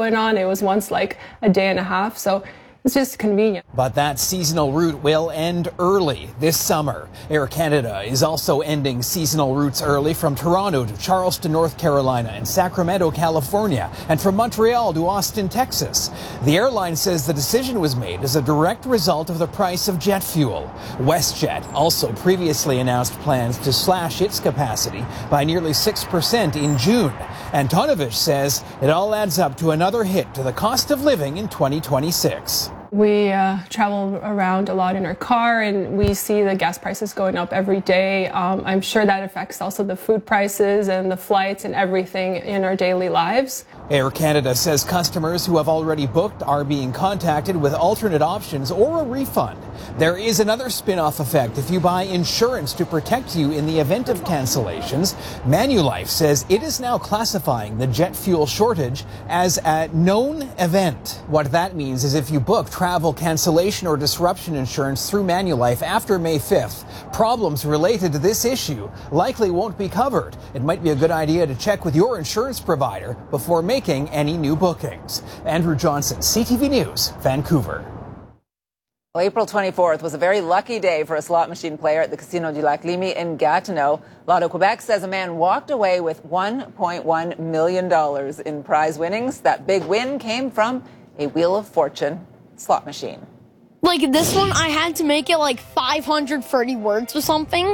going on. It was once like a day and a half. So it's just convenient. But that seasonal route will end early this summer. Air Canada is also ending seasonal routes early from Toronto to Charleston, North Carolina, and Sacramento, California, and from Montreal to Austin, Texas. The airline says the decision was made as a direct result of the price of jet fuel. WestJet also previously announced plans to slash its capacity by nearly 6% in June. Antonovich says it all adds up to another hit to the cost of living in 2026. We travel around a lot in our car, and we see the gas prices going up every day. I'm sure that affects also the food prices and the flights and everything in our daily lives. Air Canada says customers who have already booked are being contacted with alternate options or a refund. There is another spin-off effect if you buy insurance to protect you in the event of cancellations. Manulife says it is now classifying the jet fuel shortage as a known event. What that means is if you book travel cancellation or disruption insurance through Manulife after May 5th, problems related to this issue likely won't be covered. It might be a good idea to check with your insurance provider before making any new bookings. Andrew Johnson, CTV News, Vancouver. Well, April 24th was a very lucky day for a slot machine player at the Casino du Lac Limy in Gatineau. Lotto Quebec says a man walked away with $1.1 million in prize winnings. That big win came from a Wheel of Fortune slot machine. Like this one, I had to make it like 530 words or something.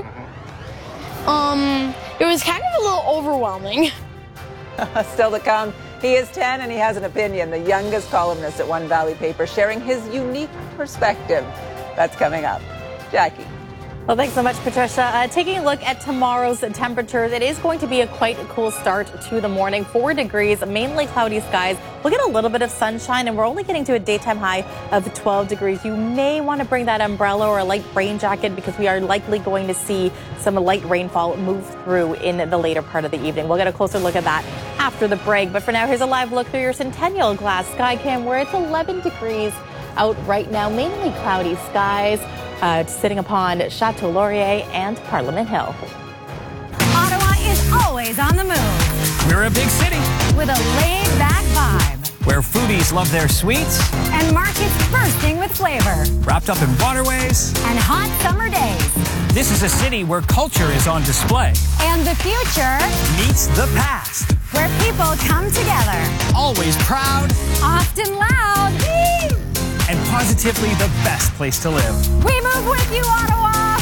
It was kind of a little overwhelming. Still to come, he is 10 and he has an opinion. The youngest columnist at One Valley Paper sharing his unique perspective. That's coming up. Jackie. Well, thanks so much, Patricia. Taking a look at tomorrow's temperatures, it is going to be a quite cool start to the morning. 4 degrees, mainly cloudy skies. We'll get a little bit of sunshine, and we're only getting to a daytime high of 12 degrees. You may want to bring that umbrella or a light rain jacket because we are likely going to see some light rainfall move through in the later part of the evening. We'll get a closer look at that after the break. But for now, here's a live look through your Centennial Glass Sky Cam, where it's 11 degrees out right now, mainly cloudy skies. Sitting upon Chateau Laurier and Parliament Hill. Ottawa is always on the move. We're a big city with a laid-back vibe, where foodies love their sweets and markets bursting with flavor, wrapped up in waterways and hot summer days. This is a city where culture is on display and the future meets the past, where people come together, always proud, often loud, and positively the best place to live. We move with you, Ottawa!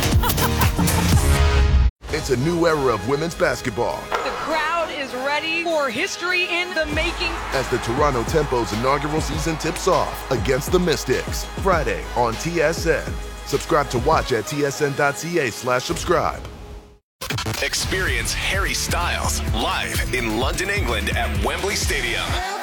It's a new era of women's basketball. The crowd is ready for history in the making. As the Toronto Tempo's inaugural season tips off against the Mystics, Friday on TSN. Subscribe to watch at tsn.ca/subscribe. Experience Harry Styles live in London, England at Wembley Stadium.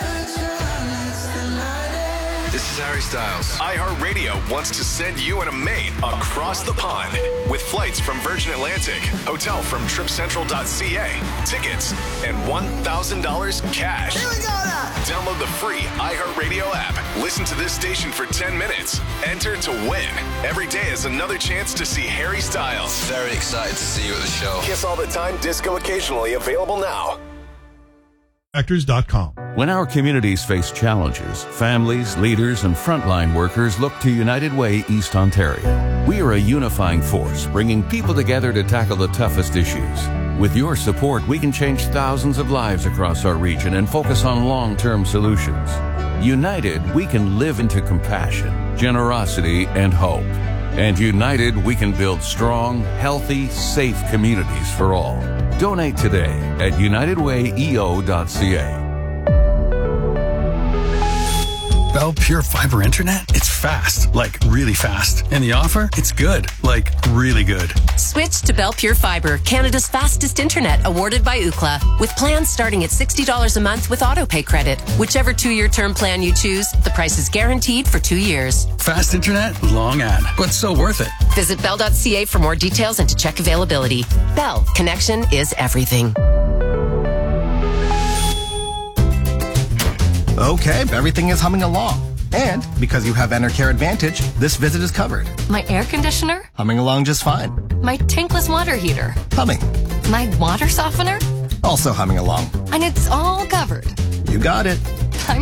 This is Harry Styles. iHeartRadio wants to send you and a mate across the pond with flights from Virgin Atlantic, hotel from tripcentral.ca, tickets, and $1,000 cash. Here we go now. Download the free iHeartRadio app. Listen to this station for 10 minutes. Enter to win. Every day is another chance to see Harry Styles. Very excited to see you at the show. Kiss all the time, disco occasionally, available now. Actors.com. When our communities face challenges, families, leaders, and frontline workers look to United Way East Ontario. We are a unifying force, bringing people together to tackle the toughest issues. With your support, we can change thousands of lives across our region and focus on long-term solutions. United, we can live into compassion, generosity, and hope. And united, we can build strong, healthy, safe communities for all. Donate today at unitedwayeo.ca. Bell Pure Fiber Internet? It's fast, like really fast. And the offer? It's good, like really good. Switch to Bell Pure Fiber, Canada's fastest internet, awarded by Ookla, with plans starting at $60 a month with autopay credit. Whichever 2-year term plan you choose, the price is guaranteed for 2 years. Fast internet, long ad, but so worth it. Visit bell.ca for more details and to check availability. Bell, connection is everything. Okay, everything is humming along. And because you have Enercare Advantage, this visit is covered. My air conditioner? Humming along just fine. My tankless water heater? Humming. My water softener? Also humming along. And it's all covered. You got it.